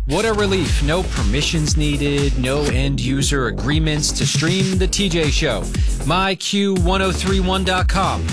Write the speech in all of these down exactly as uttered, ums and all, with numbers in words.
What a relief. No permissions needed, no end-user agreements to stream The T J Show. my q ten thirty-one dot com.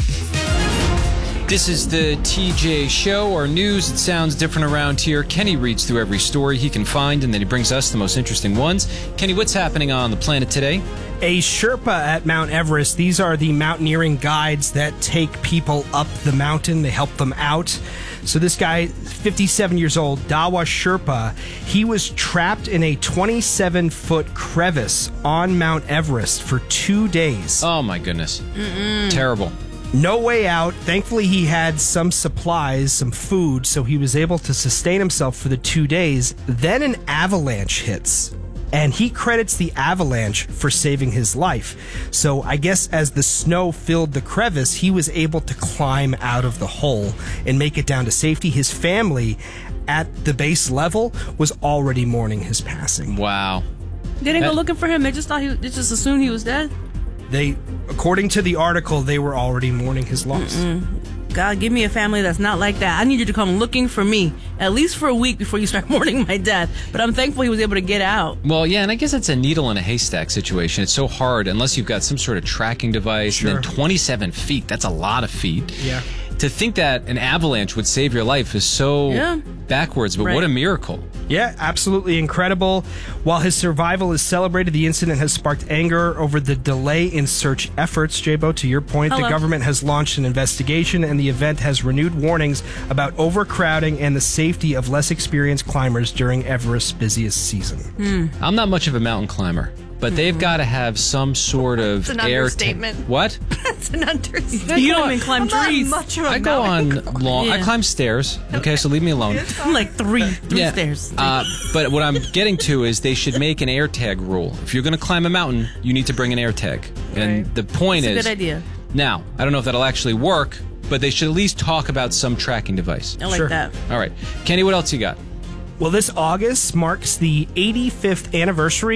This is The T J Show, our news. It sounds different around here. Kenny reads through every story he can find, and then he brings us the most interesting ones. Kenny, what's happening on the planet today? A Sherpa at Mount Everest. These are the mountaineering guides that take people up the mountain. They help them out. So this guy, fifty-seven years old, Dawa Sherpa, he was trapped in a twenty-seven foot crevice on Mount Everest for two days. Oh, my goodness. Mm-mm. Terrible. No way out. Thankfully, he had some supplies, some food, so he was able to sustain himself for the two days. Then an avalanche hits. And he credits the avalanche for saving his life. So I guess as the snow filled the crevice, he was able to climb out of the hole and make it down to safety. His family at the base level was already mourning his passing. Wow. They didn't That- go looking for him. They just thought he. They just assumed he was dead. They, according to the article, they were already mourning his loss. Mm-mm. God, give me a family that's not like that. I need you to come looking for me, at least for a week before you start mourning my death. But I'm thankful he was able to get out. Well, yeah, and I guess it's a needle in a haystack situation. It's so hard unless you've got some sort of tracking device. Sure. And then twenty-seven feet, that's a lot of feet. Yeah. To think that an avalanche would save your life is so Yeah. backwards, but Right. what a miracle. Yeah, absolutely incredible. While his survival is celebrated, the incident has sparked anger over the delay in search efforts. J-Bo, to your point, Hello. the government has launched an investigation, and the event has renewed warnings about overcrowding and the safety of less experienced climbers during Everest's busiest season. I'm not much of a mountain climber, but they've got to have some sort of It's an air understatement. ta- what? That's an understatement. You don't even climb I'm not trees. much of a I go on mountain long. I Yeah. climb stairs. Okay, so leave me alone. I'm like three, three Yeah. stairs. Uh, but what I'm getting to is they should make an air tag rule. If you're going to climb a mountain, you need to bring an air tag. And Right. the point It's a is, good idea. now, I don't know if that'll actually work, but they should at least talk about some tracking device. I like Sure. that. All right. Kenny, what else you got? Well, this August marks the eighty-fifth anniversary